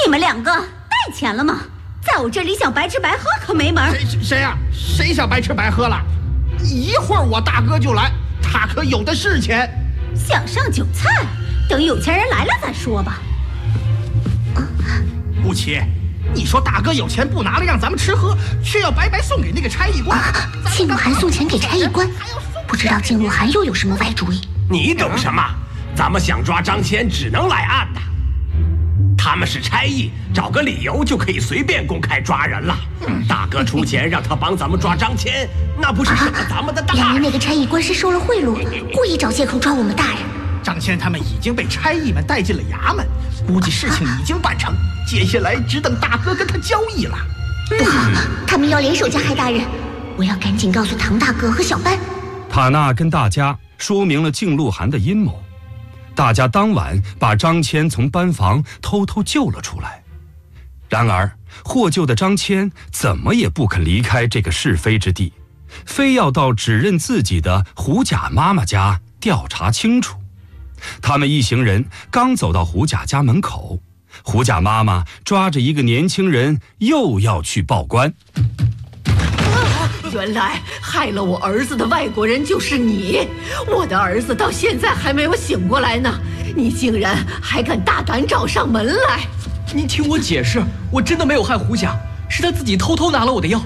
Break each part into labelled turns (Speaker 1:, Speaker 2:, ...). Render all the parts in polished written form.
Speaker 1: 你们两个带钱了吗？在我这里想白吃白喝可没门。
Speaker 2: 谁呀？谁想白吃白喝了？一会儿我大哥就来，他可有的是钱。
Speaker 1: 想上酒菜，等有钱人来了再说吧。
Speaker 2: 吴奇，你说大哥有钱不拿来让咱们吃喝，却要白白送给那个差役官。
Speaker 3: 靖路寒送钱给差役官，不知道靖路寒又有什么歪主意？
Speaker 4: 你懂什么？咱们想抓张骞，只能来暗的。他们是差役，找个理由就可以随便公开抓人了。大哥出钱让他帮咱们抓张骞，那不是省了咱们的大人？
Speaker 3: 原来那个差役官是收了贿赂，故意找借口抓我们大人。
Speaker 2: 张骞他们已经被差役们带进了衙门，估计事情已经办成，接下来只等大哥跟他交易了。
Speaker 3: 不好，他们要联手加害大人，我要赶紧告诉唐大哥和小班。
Speaker 5: 塔纳跟大家说明了靖路寒的阴谋。大家当晚把张骞从班房偷偷救了出来，然而获救的张骞怎么也不肯离开这个是非之地，非要到只认自己的胡甲妈妈家调查清楚。他们一行人刚走到胡甲家门口，胡甲妈妈抓着一个年轻人又要去报官。
Speaker 6: 原来害了我儿子的外国人就是你，我的儿子到现在还没有醒过来呢，你竟然还敢大胆找上门来！
Speaker 7: 你听我解释，我真的没有害胡甲，是他自己偷偷拿了我的药。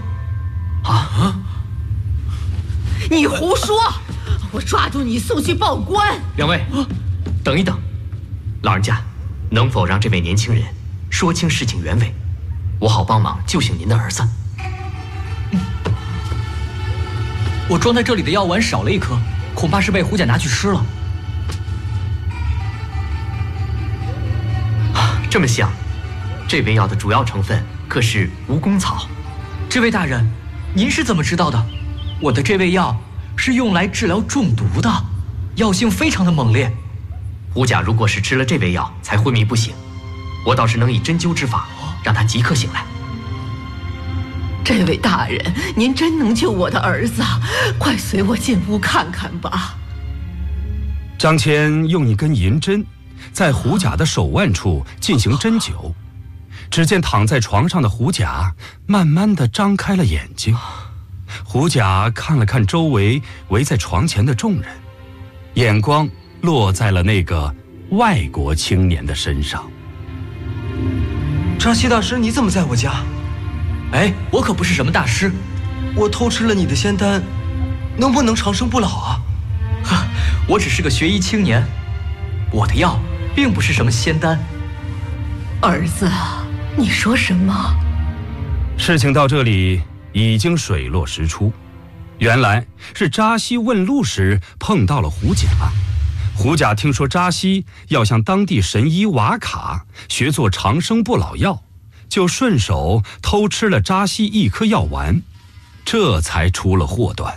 Speaker 6: 你胡说！我抓住你送去报官！
Speaker 8: 两位，等一等，老人家，能否让这位年轻人说清事情原委，我好帮忙救醒您的儿子？
Speaker 7: 我装在这里的药丸少了一颗，恐怕是被胡甲拿去吃了。
Speaker 8: 这么想，这味药的主要成分可是蜈蚣草。
Speaker 7: 这位大人，您是怎么知道的？我的这味药是用来治疗中毒的，药性非常的猛烈。
Speaker 8: 胡甲如果是吃了这味药才昏迷不醒，我倒是能以针灸之法让他即刻醒来。
Speaker 6: 这位大人，您真能救我的儿子，快随我进屋看看吧。
Speaker 5: 张骞用一根银针在胡甲的手腕处进行针灸，只见躺在床上的胡甲慢慢地张开了眼睛。胡甲看了看周围围在床前的众人，眼光落在了那个外国青年的身上。
Speaker 9: 张希大师，你怎么在我家？
Speaker 7: 哎，我可不是什么大师，
Speaker 9: 我偷吃了你的仙丹，能不能长生不老啊？
Speaker 7: 哈，我只是个学医青年，我的药并不是什么仙丹。
Speaker 6: 儿子，你说什么？
Speaker 5: 事情到这里已经水落石出，原来是扎西问路时碰到了胡甲。胡甲听说扎西要向当地神医瓦卡学做长生不老药，就顺手偷吃了扎西一颗药丸，这才出了祸端。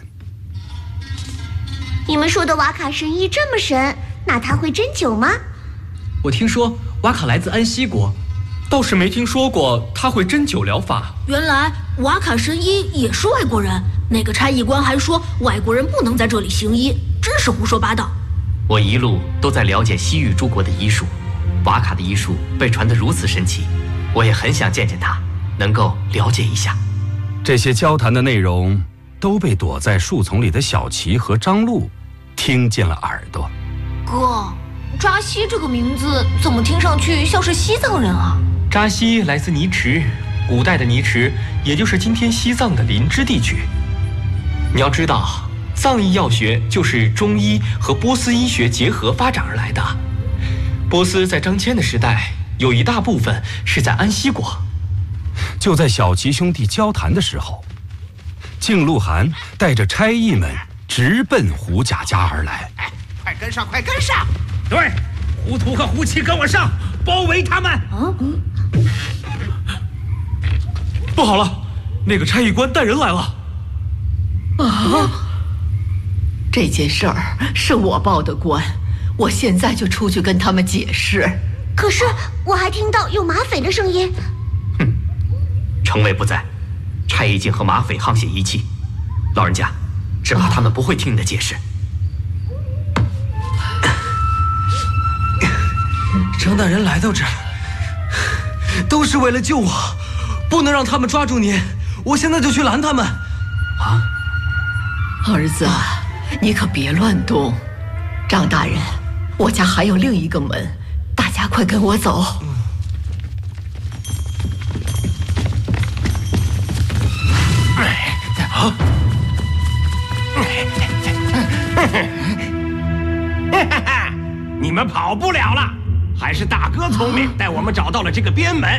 Speaker 3: 你们说的瓦卡神医这么神，那他会针灸吗？
Speaker 7: 我听说瓦卡来自安息国，倒是没听说过他会针灸疗法。
Speaker 1: 原来瓦卡神医也是外国人，那个差役官还说外国人不能在这里行医，真是胡说八道。
Speaker 8: 我一路都在了解西域诸国的医术，瓦卡的医术被传得如此神奇，我也很想见见他，能够了解一下。
Speaker 5: 这些交谈的内容都被躲在树丛里的小琪和张璐听进了耳朵。
Speaker 1: 哥，扎西这个名字怎么听上去像是西藏人啊？
Speaker 8: 扎西来自尼池，古代的尼池也就是今天西藏的林芝地区。你要知道，藏医药学就是中医和波斯医学结合发展而来的。波斯在张骞的时代有一大部分是在安息国。
Speaker 5: 就在小齐兄弟交谈的时候，靖路寒带着差役们直奔胡甲家而来。
Speaker 2: 快跟上，快跟上！
Speaker 4: 对，胡图和胡奇跟我上，包围他们。
Speaker 9: 不好了，那个差役官带人来了。
Speaker 6: 这件事儿是我报的官，我现在就出去跟他们解释。
Speaker 3: 可是我还听到有马匪的声音。
Speaker 8: 城尉不在，差役竟和马匪沆瀣一气，老人家，只怕他们不会听你的解释。
Speaker 9: 张大人来到这儿， 都是为了救我，不能让他们抓住您。我现在就去拦他们。
Speaker 7: 啊，
Speaker 6: 儿子，你可别乱动。张大人，我家还有另一个门，大家快跟我走。
Speaker 4: 你们跑不了了，还是大哥聪明，带我们找到了这个边门。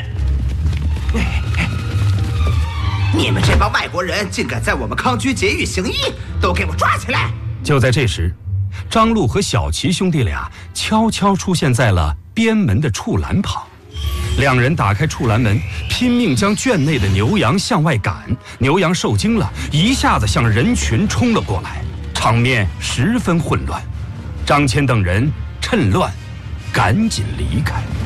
Speaker 2: 你们这帮外国人竟敢在我们康居监狱行医，都给我抓起来！
Speaker 5: 就在这时，张禄和小齐兄弟俩悄悄出现在了边门的触栏旁。两人打开触栏门，拼命将圈内的牛羊向外赶。牛羊受惊了，一下子向人群冲了过来，场面十分混乱。张骞等人趁乱赶紧离开。